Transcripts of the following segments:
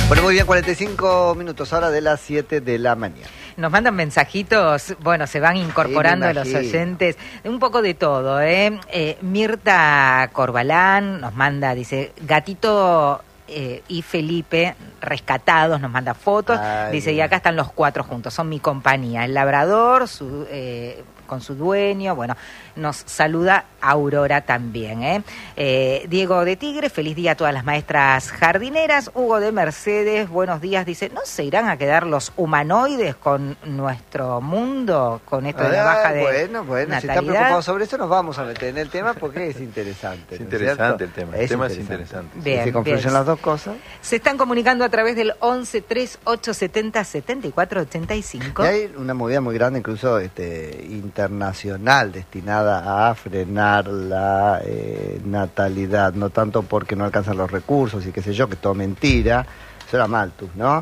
Bueno, muy bien, 45 minutos ahora de las 7 de la mañana. Nos mandan mensajitos, bueno, se van incorporando los oyentes, un poco de todo, ¿eh? Mirta Corbalán nos manda, dice, Gatito y Felipe rescatados, nos manda fotos, dice, y acá están los 4 juntos, son mi compañía, el labrador, con su dueño, bueno, nos saluda Aurora también, Diego de Tigre, feliz día a todas las maestras jardineras. Hugo de Mercedes, buenos días, dice, ¿no se irán a quedar los humanoides con nuestro mundo, con esto de la baja de bueno, natalidad? Si están preocupados sobre eso, nos vamos a meter en el tema porque es interesante. Es interesante el tema, el tema es interesante. Bien, se confluyen las dos cosas. Se están comunicando a través del 11 3870 74 85. Y hay una movida muy grande, incluso internacional, destinada a frenar la natalidad, no tanto porque no alcanzan los recursos y qué sé yo, que todo mentira, eso era Malthus, ¿no?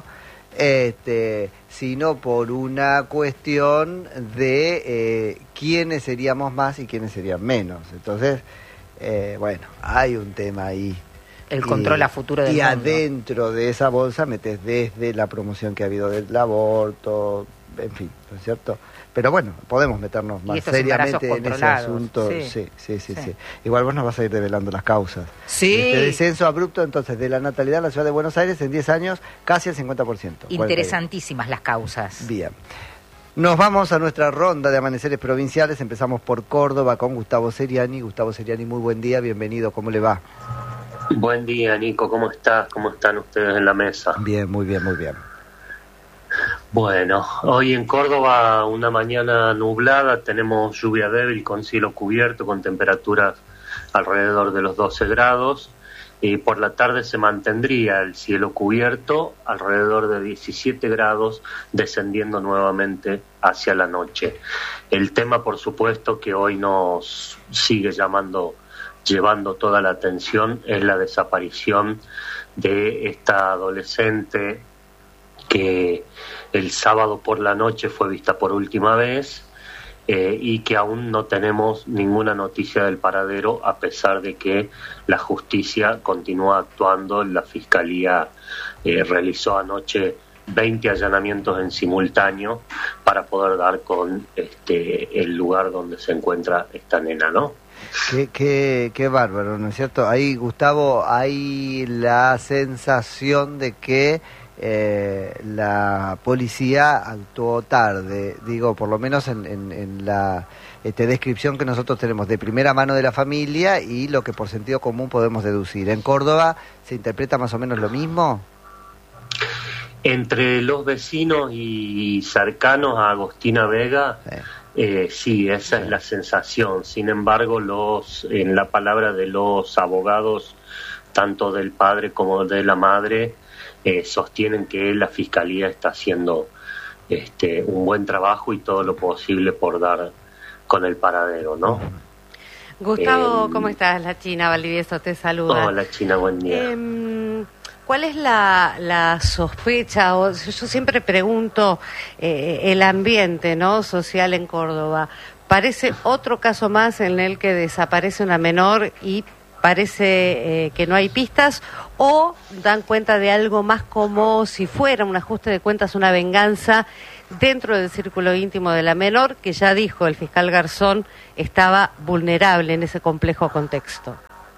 Sino por una cuestión de quiénes seríamos más y quiénes serían menos. Entonces, bueno, hay un tema ahí. El control a futuro del mundo. Y adentro de esa bolsa metes desde la promoción que ha habido del aborto, en fin, ¿no es cierto? Pero bueno, podemos meternos más seriamente en ese asunto. Sí. Igual vos nos vas a ir develando las causas. Sí. Este descenso abrupto, entonces, de la natalidad en la ciudad de Buenos Aires en 10 años, casi el 50%. Interesantísimas las causas. Bien. Nos vamos a nuestra ronda de amaneceres provinciales. Empezamos por Córdoba con Gustavo Seriani. Gustavo Seriani, muy buen día, bienvenido, ¿cómo le va? Buen día, Nico, ¿cómo estás? ¿Cómo están ustedes en la mesa? Bien, muy bien, muy bien. Bueno, hoy en Córdoba una mañana nublada, tenemos lluvia débil con cielo cubierto, con temperaturas alrededor de los 12 grados, y por la tarde se mantendría el cielo cubierto alrededor de 17 grados, descendiendo nuevamente hacia la noche. El tema, por supuesto, que hoy nos sigue llevando toda la atención es la desaparición de esta adolescente que el sábado por la noche fue vista por última vez y que aún no tenemos ninguna noticia del paradero, a pesar de que la justicia continúa actuando. La Fiscalía realizó anoche 20 allanamientos en simultáneo para poder dar con el lugar donde se encuentra esta nena, ¿no? Qué bárbaro, ¿no es cierto? Ahí, Gustavo, hay la sensación de que la policía actuó tarde, digo, por lo menos en la descripción que nosotros tenemos de primera mano de la familia y lo que por sentido común podemos deducir. ¿En Córdoba se interpreta más o menos lo mismo? Entre los vecinos y cercanos a Agostina Vega, sí, esa es la sensación. Sin embargo, en la palabra de los abogados, tanto del padre como de la madre, sostienen que la Fiscalía está haciendo un buen trabajo y todo lo posible por dar con el paradero, ¿no? Gustavo, ¿cómo estás? La China Valdivieso te saluda. Hola, China, buen día. ¿Cuál es la sospecha? Yo siempre pregunto el ambiente, ¿no?, social en Córdoba. ¿Parece otro caso más en el que desaparece una menor y parece que no hay pistas, o dan cuenta de algo más como si fuera un ajuste de cuentas, una venganza dentro del círculo íntimo de la menor, que ya dijo el fiscal Garzón estaba vulnerable en ese complejo contexto?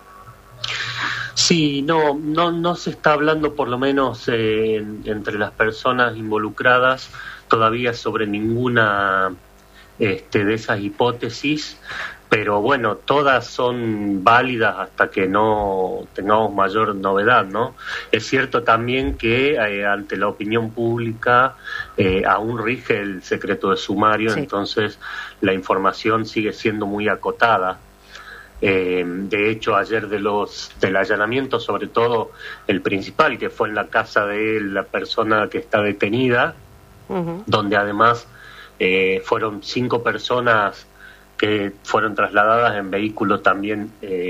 Sí, no se está hablando, por lo menos entre las personas involucradas, todavía sobre ninguna de esas hipótesis, pero bueno, todas son válidas hasta que no tengamos mayor novedad, ¿no? Es cierto también que ante la opinión pública aún rige el secreto de sumario, sí. Entonces la información sigue siendo muy acotada. De hecho, ayer del allanamiento, sobre todo el principal, que fue en la casa de la persona que está detenida, donde además fueron 5 personas que fueron trasladadas en vehículo también,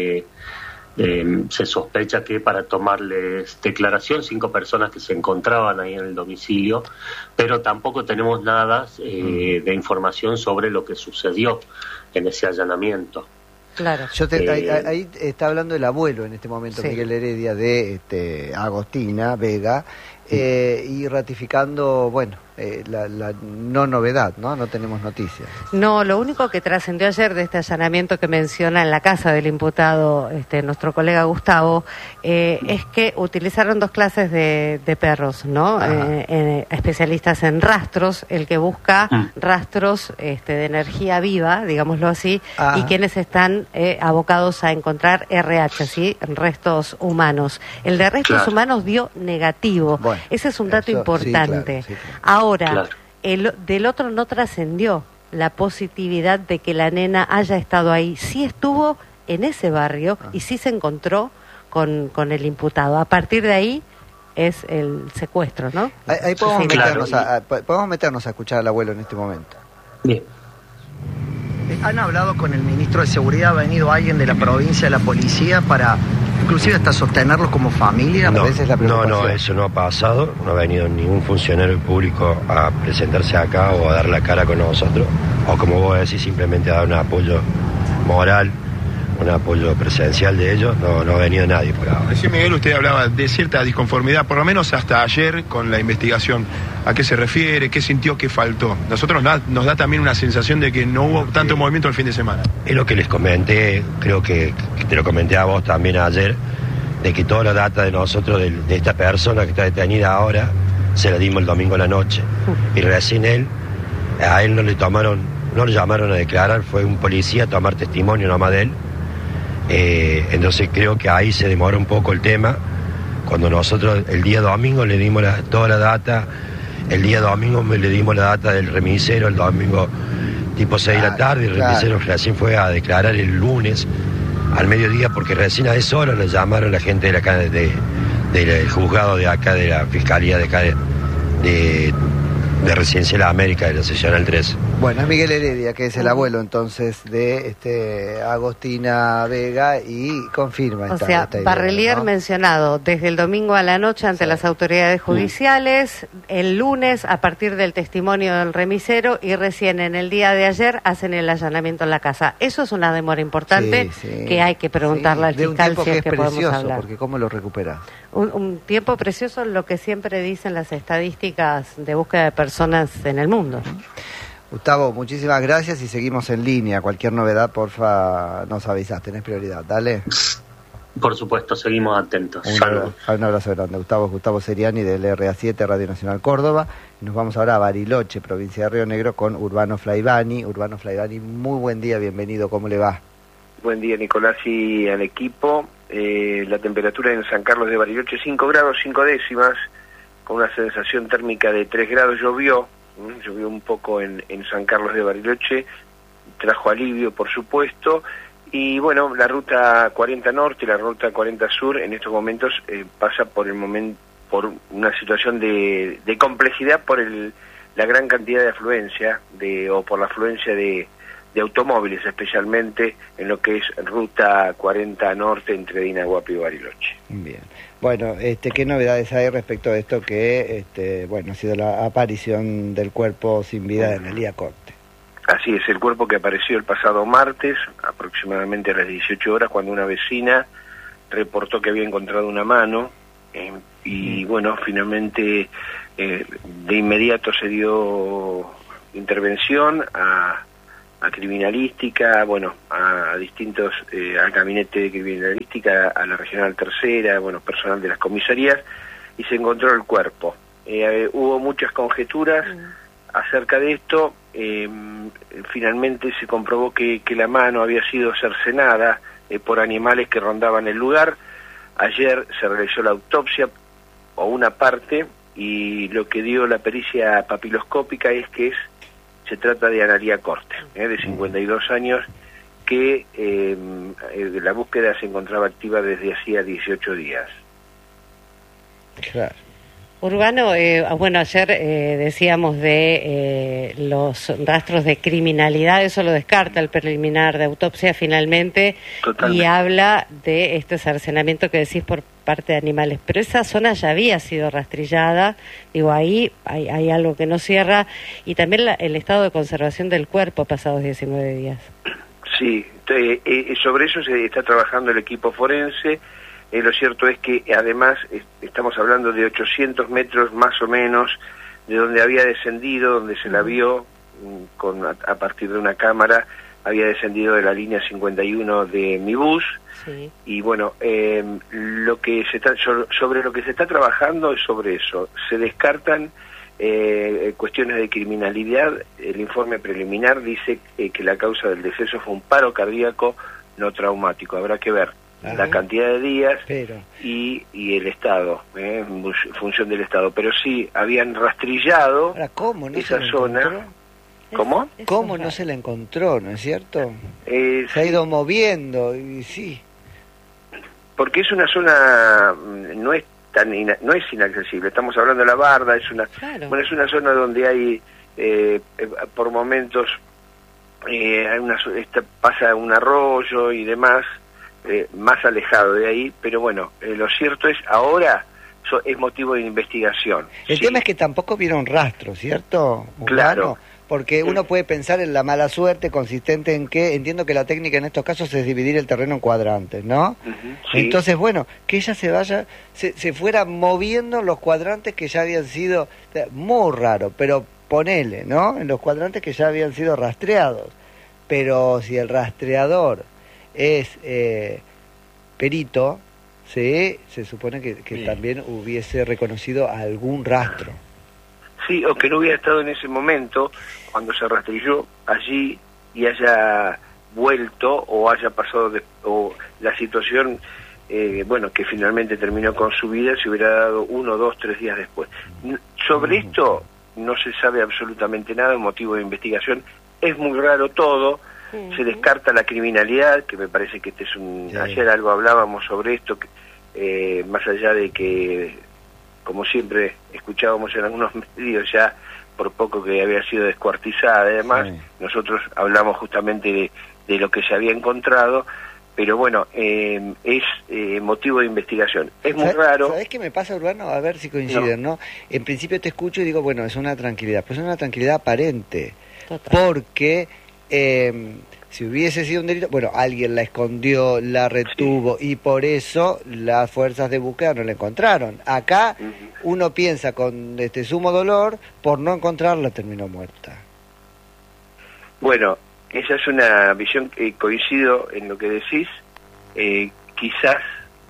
se sospecha que para tomarles declaración, 5 personas que se encontraban ahí en el domicilio, pero tampoco tenemos nada de información sobre lo que sucedió en ese allanamiento. Claro. Ahí está hablando el abuelo en este momento, sí. Miguel Heredia, de Agostina Vega, y ratificando, bueno, la no novedad, ¿no? No tenemos noticias. No, lo único que trascendió ayer de este allanamiento que menciona en la casa del imputado nuestro colega Gustavo, es que utilizaron 2 clases de perros, ¿no? Especialistas en rastros, el que busca rastros de energía viva, digámoslo así, y quienes están abocados a encontrar RH, ¿sí? Restos humanos. El de restos humanos dio negativo. Bueno, ese es un dato importante. Sí, claro. Ahora, del otro no trascendió la positividad de que la nena haya estado ahí. Sí estuvo en ese barrio y sí se encontró con el imputado. A partir de ahí es el secuestro, ¿no? Ahí podemos meternos a escuchar al abuelo en este momento. Bien. ¿Han hablado con el ministro de Seguridad? ¿Ha venido alguien de la provincia, de la policía, para inclusive hasta sostenerlos como familia? No, eso no ha pasado. No ha venido ningún funcionario público a presentarse acá o a dar la cara con nosotros, o como vos decís, simplemente a dar un apoyo moral, un apoyo presencial de ellos. No ha venido nadie por ahora. Recién, Miguel, usted hablaba de cierta disconformidad, por lo menos hasta ayer, con la investigación. ¿A qué se refiere? ¿Qué sintió que faltó? Nosotros nos da también una sensación de que no hubo tanto movimiento el fin de semana. Es lo que les comenté, creo que te lo comenté a vos también ayer, de que toda la data de nosotros, de esta persona que está detenida ahora, se la dimos el domingo a la noche. Y recién a él no le llamaron a declarar, fue un policía a tomar testimonio nomás de él. Entonces creo que ahí se demoró un poco el tema. Cuando nosotros el día domingo le dimos toda la data, el día domingo le dimos la data del remisero, el domingo tipo 6 de la tarde, el remisero recién fue a declarar el lunes al mediodía, porque recién a esa hora le llamaron la gente de acá, del juzgado de acá, de la fiscalía de acá, de Residencial América, de la seccional 3. Bueno, es Miguel Heredia, que es el abuelo entonces de Agostina Vega, y confirma esta idea, Barrelier, ¿no? Mencionado desde el domingo a la noche ante las autoridades judiciales, el lunes a partir del testimonio del remisero, y recién en el día de ayer hacen el allanamiento en la casa. Eso es una demora importante que hay que preguntarle al fiscal si es que podemos hablar. Porque ¿cómo lo recuperás? Un tiempo precioso, lo que siempre dicen las estadísticas de búsqueda de personas en el mundo. Gustavo, muchísimas gracias y seguimos en línea. Cualquier novedad, porfa, nos avisás, tenés prioridad. Dale. Por supuesto, seguimos atentos. Un abrazo grande. Gustavo Seriani del RA7, Radio Nacional Córdoba. Nos vamos ahora a Bariloche, provincia de Río Negro, con Urbano Flaivani. Urbano Flaivani, muy buen día, bienvenido, ¿cómo le va? Buen día, Nicolás, y al equipo. La temperatura en San Carlos de Bariloche 5 grados 5 décimas, con una sensación térmica de 3 grados. Llovió un poco en San Carlos de Bariloche, trajo alivio, por supuesto, y bueno, la ruta 40 Norte y la ruta 40 Sur en estos momentos pasa por una situación de complejidad por la gran cantidad de afluencia, o por la afluencia de automóviles, especialmente en lo que es ruta 40 Norte entre Dinaguapi y Bariloche. Bien. Bueno, ¿qué novedades hay respecto a esto que, ha sido la aparición del cuerpo sin vida de Nelía Corte? Así es, el cuerpo que apareció el pasado martes, aproximadamente a las 18 horas, cuando una vecina reportó que había encontrado una mano, y bueno, finalmente de inmediato se dio intervención a criminalística, a distintos, al gabinete de criminalística, a la regional tercera, personal de las comisarías, y se encontró el cuerpo. Hubo muchas conjeturas acerca de esto. Finalmente se comprobó que la mano había sido cercenada por animales que rondaban el lugar. Ayer se realizó la autopsia, o una parte, y lo que dio la pericia papiloscópica es que se trata de Analía Corte, de 52 años, que la búsqueda se encontraba activa desde hacía 18 días. Claro. Urbano, ayer decíamos de los rastros de criminalidad, eso lo descarta el preliminar de autopsia finalmente. Totalmente. Y habla de este cercenamiento que decís por parte de animales, pero esa zona ya había sido rastrillada, ahí hay algo que no cierra, y también el estado de conservación del cuerpo pasados 19 días. Sí, sobre eso se está trabajando el equipo forense. Lo cierto es que además estamos hablando de 800 metros más o menos de donde había descendido, donde se la vio a partir de una cámara, había descendido de la línea 51 de mi bus. Sí. Y bueno, sobre lo que se está trabajando es sobre eso. Se descartan cuestiones de criminalidad. El informe preliminar dice que la causa del deceso fue un paro cardíaco no traumático. Habrá que ver la cantidad de días y el estado, en función del estado. Pero sí, habían rastrillado esa zona. ¿Cómo? ¿Cómo no se la encontró, no es cierto? Se ha ido moviendo, y sí. Porque es una zona, no es inaccesible. Estamos hablando de la Barda, es una zona donde hay, por momentos, pasa un arroyo y demás, más alejado de ahí, pero bueno, lo cierto es, ahora es motivo de investigación. El tema es que tampoco vieron rastro, ¿cierto? Claro. Porque uno puede pensar en la mala suerte consistente en que, entiendo que la técnica en estos casos es dividir el terreno en cuadrantes, ¿no? Sí. Entonces, bueno, que ella se fuera moviendo los cuadrantes que ya habían sido, muy raro, pero ponele, ¿no? En los cuadrantes que ya habían sido rastreados. Pero si el rastreador es perito, se supone que también hubiese reconocido algún rastro. Sí, o que no hubiera estado en ese momento cuando se rastrilló allí y haya vuelto o haya pasado o la situación que finalmente terminó con su vida se hubiera dado 1, 2, 3 días después. Sobre esto no se sabe absolutamente nada, motivo de investigación. Es muy raro todo. Se descarta la criminalidad, que me parece que ayer algo hablábamos sobre esto, más allá de que, como siempre escuchábamos en algunos medios ya, por poco que había sido descuartizada, además, nosotros hablamos justamente de lo que se había encontrado, pero bueno, es motivo de investigación. Es muy raro. ¿Sabés qué me pasa, Urbano? A ver si coinciden, ¿no? En principio te escucho y digo, bueno, es una tranquilidad, pero es una tranquilidad aparente. Total. Porque si hubiese sido un delito, bueno, alguien la escondió, la retuvo, y por eso las fuerzas de búsqueda no la encontraron. Acá uno piensa con sumo dolor, por no encontrarla terminó muerta. Bueno, esa es una visión que coincido en lo que decís. Quizás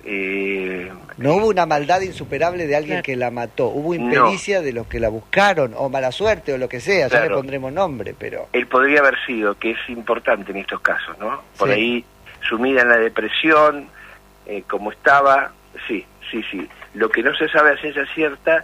no hubo una maldad insuperable de alguien que la mató, hubo impericia de los que la buscaron, o mala suerte, o lo que sea, ya le pondremos nombre, pero... Él podría haber sido, que es importante en estos casos, ¿no? Por ahí, sumida en la depresión, como estaba, sí. Lo que no se sabe a ciencia cierta,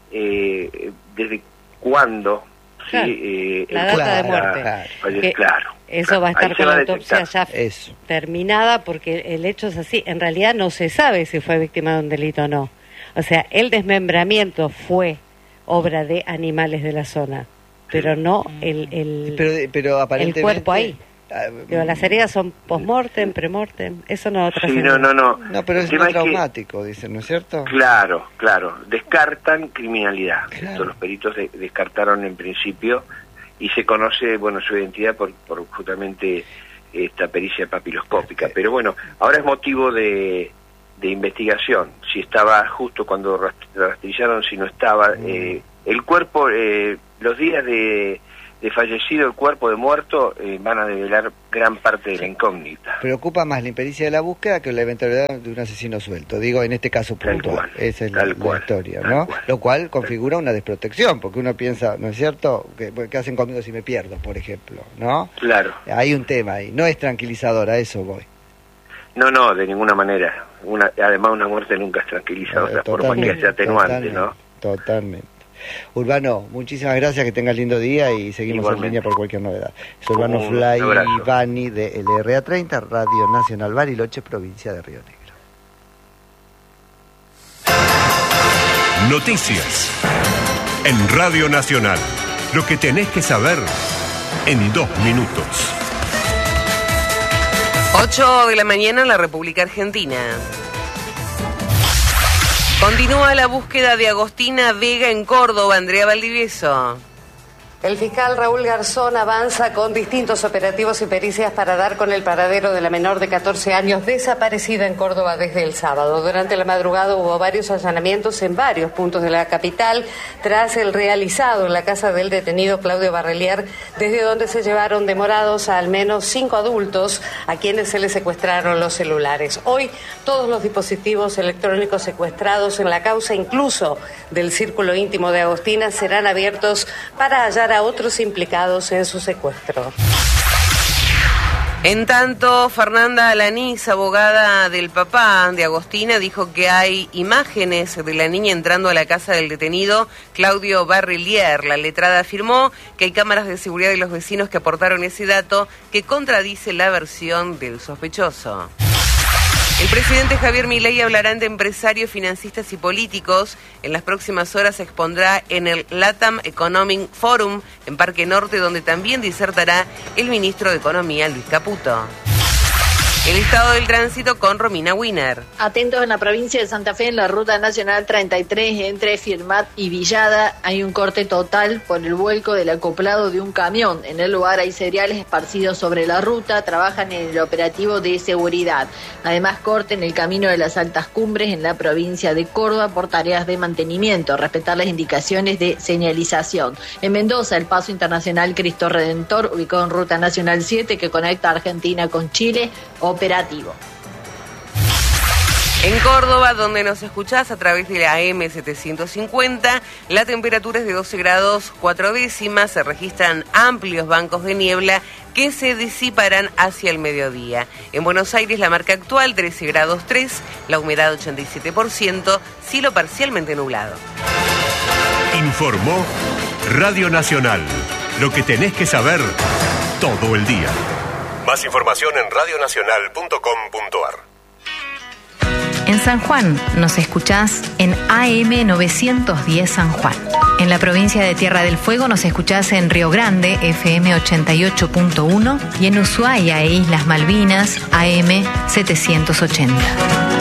desde cuándo... la data de muerte. Eso va a estar con la autopsia ya terminada, porque el hecho es así. En realidad no se sabe si fue víctima de un delito o no. O sea, el desmembramiento fue obra de animales de la zona, pero no pero aparentemente, el cuerpo ahí. Pero las heridas son post-mortem, pre-mortem, eso no trasciende. No, pero es no traumático, dicen, ¿no es cierto? Claro, descartan criminalidad. Claro. Los peritos descartaron en principio, y se conoce, su identidad por justamente esta pericia papiloscópica. Pero bueno, ahora es motivo de investigación, si estaba justo cuando rastrillaron, si no estaba. El cuerpo, los días de fallecido, el cuerpo de muerto, van a develar gran parte de la incógnita. Preocupa más la impericia de la búsqueda que la eventualidad de un asesino suelto, digo, en este caso puntual. Esa es la historia, ¿no? Lo cual configura una desprotección, porque uno piensa, ¿no es cierto?, ¿qué hacen conmigo si me pierdo, por ejemplo? ¿No? Claro. Hay un tema ahí, no es tranquilizador, a eso voy. No, de ninguna manera. Además, una muerte nunca es tranquilizadora, por más que sea atenuante, ¿no? Totalmente. Urbano, muchísimas gracias, que tengas lindo día y seguimos en línea por cualquier novedad. Soy Urbano Flaivani de LRA30, Radio Nacional Bariloche, provincia de Río Negro. Noticias en Radio Nacional. Lo que tenés que saber en 2 minutos. 8 de la mañana en la República Argentina. Continúa la búsqueda de Agostina Vega en Córdoba. Andrea Valdivieso. El fiscal Raúl Garzón avanza con distintos operativos y pericias para dar con el paradero de la menor de 14 años desaparecida en Córdoba desde el sábado. Durante la madrugada hubo varios allanamientos en varios puntos de la capital tras el realizado en la casa del detenido Claudio Barrelier, desde donde se llevaron demorados a al menos 5 adultos a quienes se les secuestraron los celulares. Hoy todos los dispositivos electrónicos secuestrados en la causa, incluso del círculo íntimo de Agostina, serán abiertos para hallar a otros implicados en su secuestro. En tanto, Fernanda Alanís, abogada del papá de Agostina, dijo que hay imágenes de la niña entrando a la casa del detenido Claudio Barrelier. La letrada afirmó que hay cámaras de seguridad de los vecinos que aportaron ese dato que contradice la versión del sospechoso. El presidente Javier Milei hablará ante empresarios, financistas y políticos. En las próximas horas se expondrá en el LATAM Economic Forum en Parque Norte, donde también disertará el ministro de Economía, Luis Caputo. El estado del tránsito con Romina Wiener. Atentos, en la provincia de Santa Fe, en la ruta nacional 33, entre Firmat y Villada, hay un corte total por el vuelco del acoplado de un camión. En el lugar hay cereales esparcidos sobre la ruta, trabajan en el operativo de seguridad. Además, corte en el camino de las Altas Cumbres en la provincia de Córdoba por tareas de mantenimiento, respetar las indicaciones de señalización. En Mendoza, el paso internacional Cristo Redentor, ubicado en ruta nacional 7, que conecta a Argentina con Chile, operativo. En Córdoba, donde nos escuchás a través de la AM 750, la temperatura es de 12 grados 4 décimas, se registran amplios bancos de niebla que se disiparán hacia el mediodía. En Buenos Aires, la marca actual 13 grados 3, la humedad 87%, cielo parcialmente nublado. Informó Radio Nacional, lo que tenés que saber todo el día. Más información en radionacional.com.ar. En San Juan nos escuchás en AM 910 San Juan. En la provincia de Tierra del Fuego nos escuchás en Río Grande, FM 88.1, y en Ushuaia e Islas Malvinas, AM 780.